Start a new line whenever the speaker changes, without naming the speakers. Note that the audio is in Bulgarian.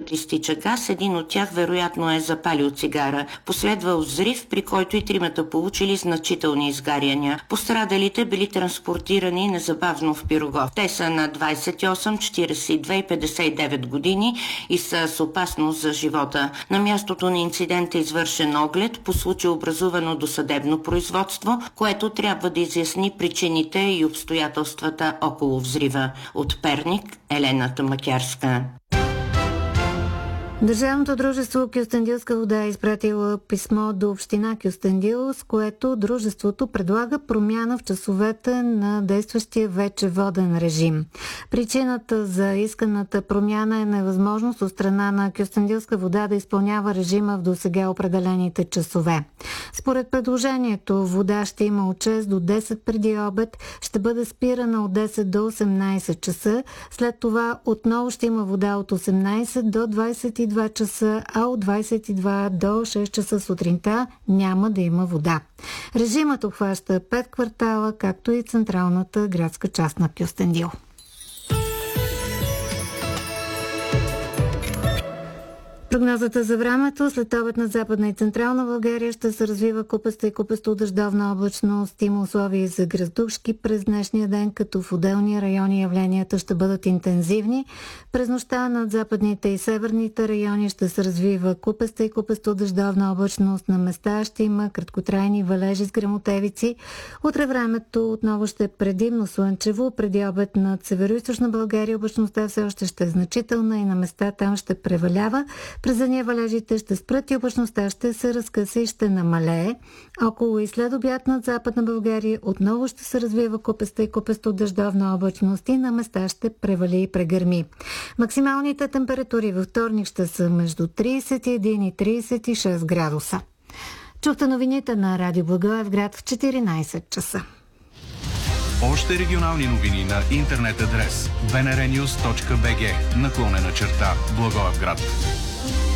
изхвърлят изтича газ. Един от тях вероятно е запалил цигара. Последвал взрив, при който и тримата получили значителни изгаряния. Пострадалите били транспортирани незабавно в Пирогов. Те са на 28, 42 и 59 години и са с опасност за живота. На мястото на инцидента е извършен оглед, по случай образувано досъдебно производство, което трябва да изясни причините и обстоятелствата около взрива. От Перник, Елена Тамакярска.
Държавното дружество Кюстендилска вода е изпратило писмо до община Кюстендил, с което дружеството предлага промяна в часовете на действащия вече воден режим. Причината за исканата промяна е невъзможност от страна на Кюстендилска вода да изпълнява режима в досега определените часове. Според предложението, вода ще има от 6 до 10 преди обед, ще бъде спирана от 10 до 18 часа, след това отново ще има вода от 18 до 22 часа, а от 22 до 6 часа сутринта няма да има вода. Режимът обхваща 5 квартала, както и централната градска част на Кюстендил. Прогнозата за времето: след обед на Западна и Централна България ще се развива купеста и купесто-дъждовна облачност. Има условия за гръздушки през днешния ден, като в отделни райони явленията ще бъдат интензивни. През нощта над западните и северните райони ще се развива купеста и купесто-дъждовна облачност. На места ще има краткотрайни валежи с гръмотевици. Утре времето отново ще е предимно слънчево. Преди обед над североизточна България облачността все още ще е значителна и на места там ще превалява. През деня валежите ще спрат и облачността ще се разкъса и ще намалее. Около и след обяд над Западна България отново ще се развива купеста и купесто-дъждовна облачност и на места ще превали и прегърми. Максималните температури във вторник ще са между 31 и 36 градуса. Чухте новините на Радио Благоевград в 14 часа.
Още регионални новини на интернет адрес bnrnews.bg /Благоевград.